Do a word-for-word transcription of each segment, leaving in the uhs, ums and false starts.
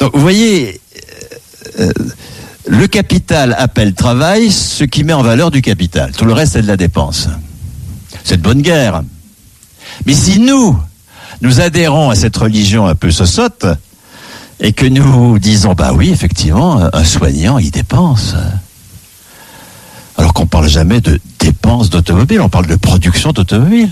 Donc, vous voyez, euh, le capital appelle travail, ce qui met en valeur du capital. Tout le reste, c'est de la dépense. C'est de bonne guerre. Mais si nous, nous adhérons à cette religion un peu sosote, et que nous disons, bah oui, effectivement, un soignant, il dépense. Alors qu'on parle jamais de dépenses d'automobile, on parle de production d'automobile.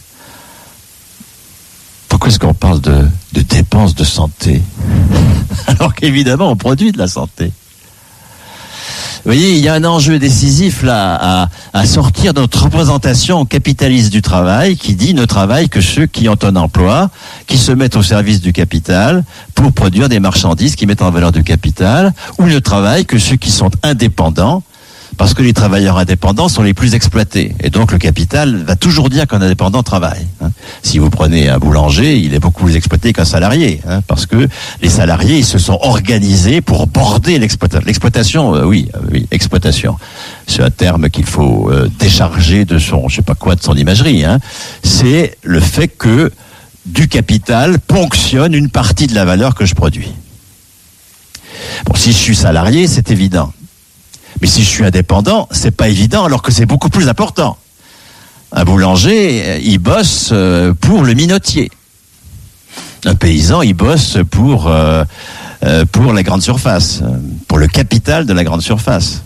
Pourquoi est-ce qu'on parle de, de dépenses de santé? Alors qu'évidemment, on produit de la santé. Vous voyez, il y a un enjeu décisif là à, à sortir de notre représentation capitaliste du travail qui dit ne travaillent que ceux qui ont un emploi, qui se mettent au service du capital pour produire des marchandises qui mettent en valeur du capital, ou ne travaillent que ceux qui sont indépendants, parce que les travailleurs indépendants sont les plus exploités. Et donc le capital va toujours dire qu'un indépendant travaille. Hein. Si vous prenez un boulanger, il est beaucoup plus exploité qu'un salarié, hein, parce que les salariés ils se sont organisés pour border l'exploitation. L'exploitation, euh, oui, euh, oui, exploitation. C'est un terme qu'il faut euh, décharger de son, je sais pas quoi, de son imagerie. Hein. C'est le fait que du capital ponctionne une partie de la valeur que je produis. Bon, si je suis salarié, c'est évident. Mais si je suis indépendant, c'est pas évident, alors que c'est beaucoup plus important. Un boulanger, il bosse pour le minotier. Un paysan, il bosse pour euh, pour la grande surface, pour le capital de la grande surface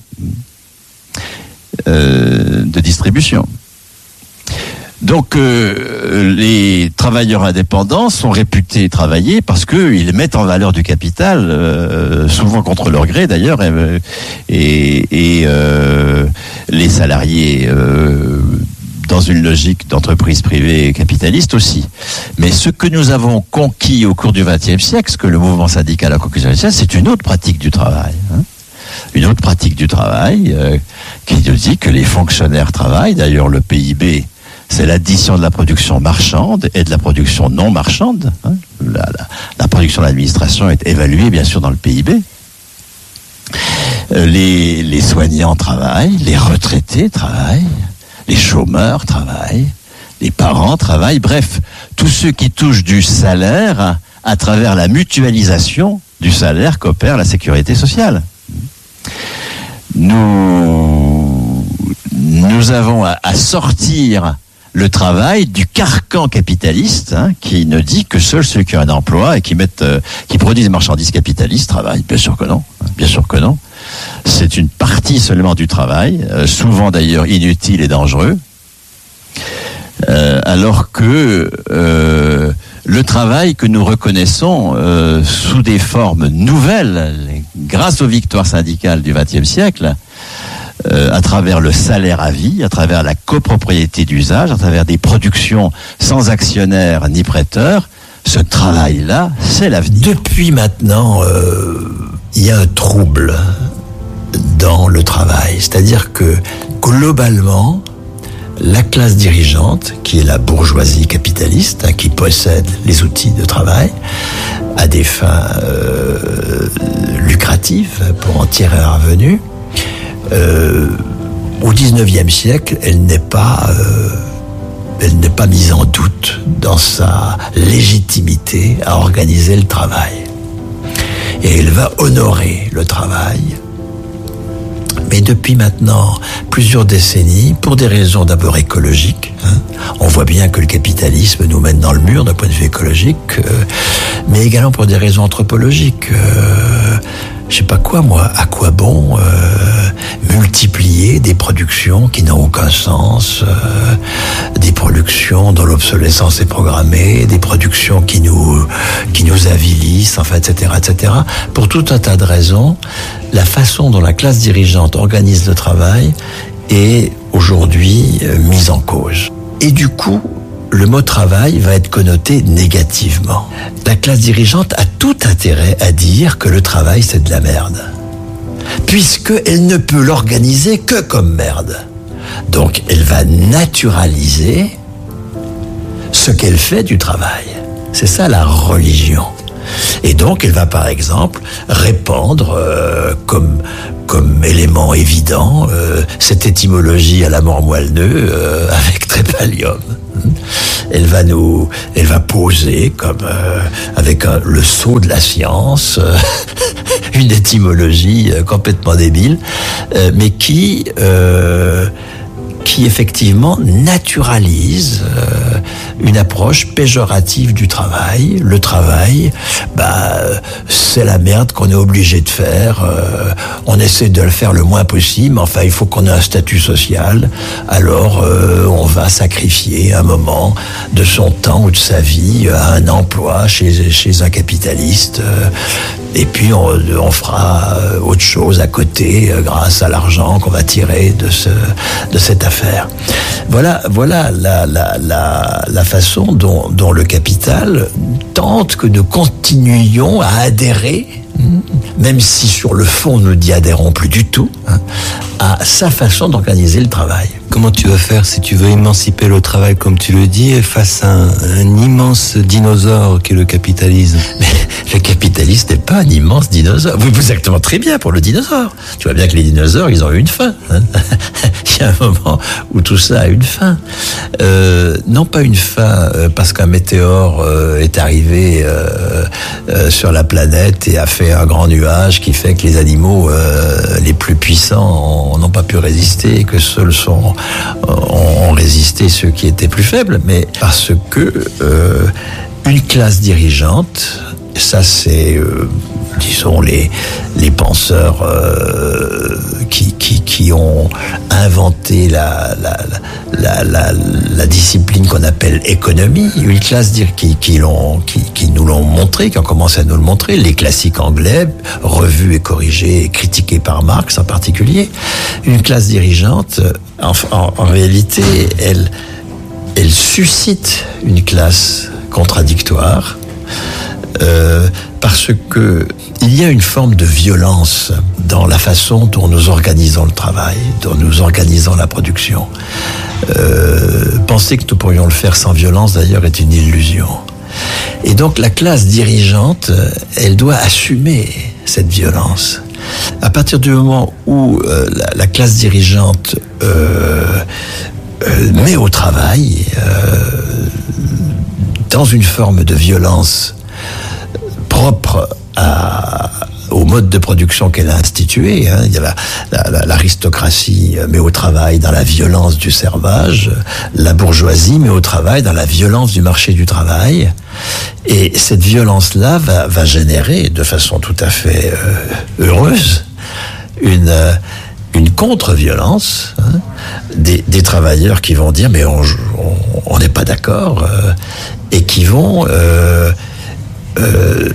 euh, de distribution. Donc, euh, les travailleurs indépendants sont réputés travailler parce qu'ils mettent en valeur du capital, euh, souvent contre leur gré d'ailleurs, et, et, et euh, les salariés, euh, dans une logique d'entreprise privée capitaliste aussi. Mais ce que nous avons conquis au cours du vingtième siècle, ce que le mouvement syndical a conquis, c'est une autre pratique du travail. Hein. Une autre pratique du travail euh, qui nous dit que les fonctionnaires travaillent. D'ailleurs, le P I B, c'est l'addition de la production marchande et de la production non marchande. Hein. La, la, la production de l'administration est évaluée, bien sûr, dans le P I B. Euh, les, les soignants travaillent, les retraités travaillent, les chômeurs travaillent, les parents travaillent. Bref, tous ceux qui touchent du salaire à travers la mutualisation du salaire qu'opère la sécurité sociale. Nous, nous avons à, à sortir le travail du carcan capitaliste, hein, qui ne dit que seuls ceux qui ont un emploi et qui mettent, euh, qui produisent des marchandises capitalistes travaillent. Bien sûr que non. Bien sûr que non. C'est une partie seulement du travail, euh, souvent d'ailleurs inutile et dangereux, euh, alors que euh, le travail que nous reconnaissons euh, sous des formes nouvelles, grâce aux victoires syndicales du vingtième siècle, Euh, à travers le salaire à vie, à travers la copropriété d'usage, à travers des productions sans actionnaire ni prêteur, ce travail-là, c'est l'avenir. Depuis maintenant, euh, il y a un trouble dans le travail. C'est-à-dire que, globalement, la classe dirigeante, qui est la bourgeoisie capitaliste, hein, qui possède les outils de travail, à des fins euh, lucratives, pour en tirer un revenu, Euh, au dix-neuvième siècle, elle n'est pas, euh, elle n'est pas mise en doute dans sa légitimité à organiser le travail. Et elle va honorer le travail. Mais depuis maintenant plusieurs décennies, pour des raisons d'abord écologiques, hein, on voit bien que le capitalisme nous mène dans le mur d'un point de vue écologique, euh, mais également pour des raisons anthropologiques. Euh, je sais pas quoi, moi, à quoi bon euh, multiplier des productions qui n'ont aucun sens, euh, des productions dont l'obsolescence est programmée, des productions qui nous qui nous avilissent, enfin, et cetera, et cetera. Pour tout un tas de raisons, la façon dont la classe dirigeante organise le travail est aujourd'hui euh, mise en cause. Et du coup, le mot travail va être connoté négativement. La classe dirigeante a tout intérêt à dire que le travail, c'est de la merde, puisqu'elle ne peut l'organiser que comme merde. Donc, elle va naturaliser ce qu'elle fait du travail. C'est ça la religion. Et donc, elle va par exemple répandre euh, comme comme élément évident euh, cette étymologie à la mort moelleux euh, avec trépalium. elle va nous, elle va poser comme euh, avec un, le sceau de la science, euh, une étymologie euh, complètement débile, euh, mais qui euh, qui effectivement naturalise euh, une approche péjorative du travail. Le travail, bah, c'est la merde qu'on est obligé de faire. Euh, on essaie de le faire le moins possible. Enfin, il faut qu'on ait un statut social. Alors, euh, on va sacrifier un moment de son temps ou de sa vie à un emploi chez, chez un capitaliste. Euh, et puis, on, on fera autre chose à côté euh, grâce à l'argent qu'on va tirer de, ce, de cette affaire. Voilà, voilà la, la, la, la façon dont, dont le capital tente que nous continuions à adhérer, même si sur le fond nous n'y adhérons plus du tout, hein, à sa façon d'organiser le travail. Comment tu vas faire si tu veux émanciper le travail, comme tu le dis, face à un, un immense dinosaure qu'est le capitalisme? Mais le capitalisme n'est pas un immense dinosaure. Vous, vous exactement très bien pour le dinosaure. Tu vois bien que les dinosaures, ils ont eu une fin. Hein. Il y a un moment où tout ça a une fin. Euh, non pas une fin euh, parce qu'un météore euh, est arrivé euh, euh, sur la planète et a fait un grand nuage qui fait que les animaux euh, les plus puissants n'ont pas pu résister et que seuls sont ont résisté ceux qui étaient plus faibles, mais parce que euh, une classe dirigeante, ça c'est, euh, disons, les, les penseurs euh, qui, qui, qui ont inventé la, la, la, la, la discipline qu'on appelle économie, une classe qui, qui, l'ont, qui, qui nous l'ont montré, qui ont commencé à nous le montrer, les classiques anglais, revus et corrigés, et critiqués par Marx en particulier. Une classe dirigeante, en, en, en réalité, elle, elle suscite une classe contradictoire, Euh, parce que il y a une forme de violence dans la façon dont nous organisons le travail, dont nous organisons la production. Euh, penser que nous pourrions le faire sans violence, d'ailleurs, est une illusion. Et donc, la classe dirigeante, elle doit assumer cette violence. À partir du moment où euh, la, la classe dirigeante euh, euh, met au travail, euh, dans une forme de violence propre à, au mode de production qu'elle a institué, hein. Il y a la, la, l'aristocratie met au travail dans la violence du servage, la bourgeoisie met au travail dans la violence du marché du travail, et cette violence-là va, va générer de façon tout à fait euh, heureuse une, une contre-violence, hein, des, des travailleurs qui vont dire mais on n'est pas d'accord, euh, et qui vont euh, Euh,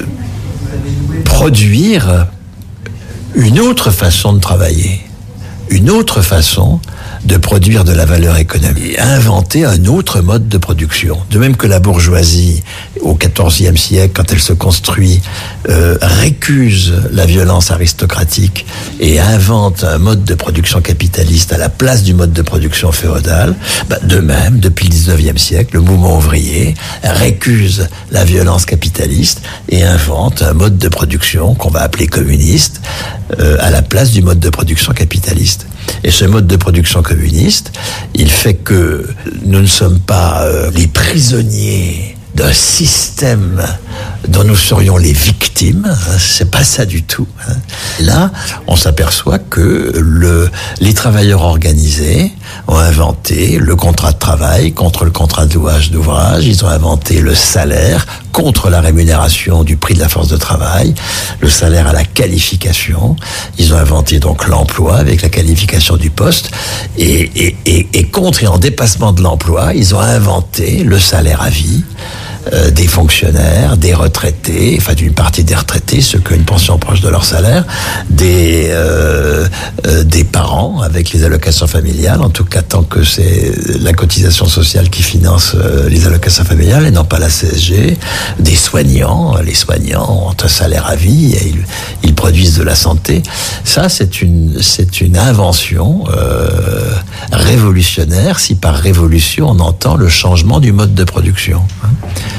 produire une autre façon de travailler, une autre façon de produire de la valeur économique, inventer un autre mode de production. De même que la bourgeoisie, au quatorzième siècle, quand elle se construit, euh, récuse la violence aristocratique et invente un mode de production capitaliste à la place du mode de production féodal, bah, de même, depuis le dix-neuvième siècle, le mouvement ouvrier récuse la violence capitaliste et invente un mode de production qu'on va appeler communiste euh, à la place du mode de production capitaliste. Et ce mode de production communiste, il fait que nous ne sommes pas euh, les prisonniers d'un système dont nous serions les victimes, hein, c'est pas ça du tout. Hein. Là, on s'aperçoit que le, les travailleurs organisés ont inventé le contrat de travail contre le contrat de louage d'ouvrage, ils ont inventé le salaire contre la rémunération du prix de la force de travail, le salaire à la qualification, ils ont inventé donc l'emploi avec la qualification du poste, et, et, et, et contre et en dépassement de l'emploi, ils ont inventé le salaire à vie, Euh, des fonctionnaires, des retraités, enfin d'une partie des retraités, ceux qui ont une pension proche de leur salaire, des euh, euh, des parents avec les allocations familiales, en tout cas tant que c'est la cotisation sociale qui finance euh, les allocations familiales et non pas la C S G, des soignants, les soignants ont un salaire à vie et ils, ils produisent de la santé. Ça, c'est une c'est une invention euh, révolutionnaire, si par révolution on entend le changement du mode de production. Hein.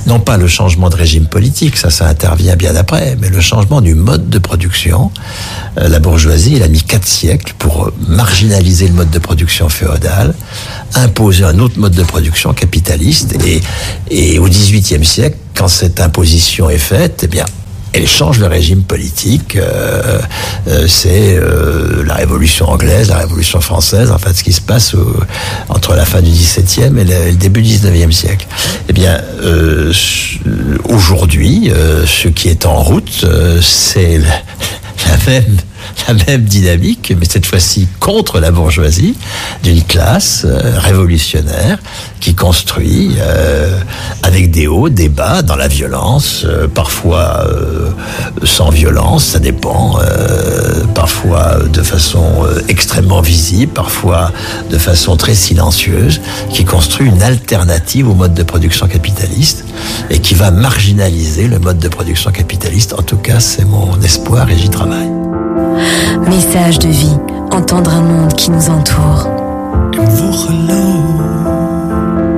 non pas le changement de régime politique, ça, ça intervient bien après, mais le changement du mode de production. Euh, la bourgeoisie, elle a mis quatre siècles pour marginaliser le mode de production féodal, imposer un autre mode de production capitaliste, et, et au dix-huitième siècle, quand cette imposition est faite, eh bien, elle change le régime politique. Euh, euh, c'est euh, la Révolution anglaise, la Révolution française, en fait, ce qui se passe au, entre la fin du dix-septième et le, le début du dix-neuvième siècle. Eh bien, euh, aujourd'hui, euh, ce qui est en route, euh, c'est la, la même la même dynamique, mais cette fois-ci contre la bourgeoisie, d'une classe euh, révolutionnaire qui construit euh, avec des hauts, des bas, dans la violence, euh, parfois euh, sans violence, ça dépend, euh, parfois de façon euh, extrêmement visible, parfois de façon très silencieuse, qui construit une alternative au mode de production capitaliste et qui va marginaliser le mode de production capitaliste. En tout cas, c'est mon espoir et j'y travaille. Message de vie, entendre un monde qui nous entoure. Im Wocheloos